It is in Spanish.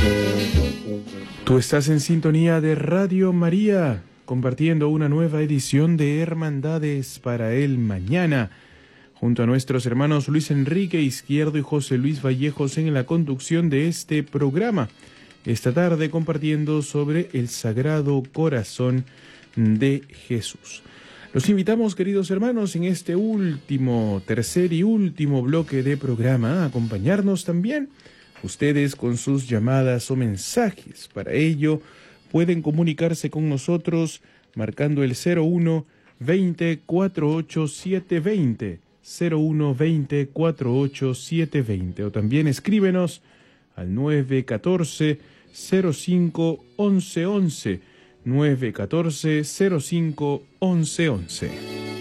Tú estás en sintonía de Radio María, compartiendo una nueva edición de Hermandades para el Mañana, junto a nuestros hermanos Luis Enrique Izquierdo y José Luis Vallejos en la conducción de este programa. Esta tarde compartiendo sobre el Sagrado Corazón de Jesús. Los invitamos, queridos hermanos, en este tercer y último bloque de programa a acompañarnos también ustedes con sus llamadas o mensajes. Para ello pueden comunicarse con nosotros marcando el 01 20 48 720, 01 20 48 720, o también escríbenos al 914 05 11 11, 914 05 11 11.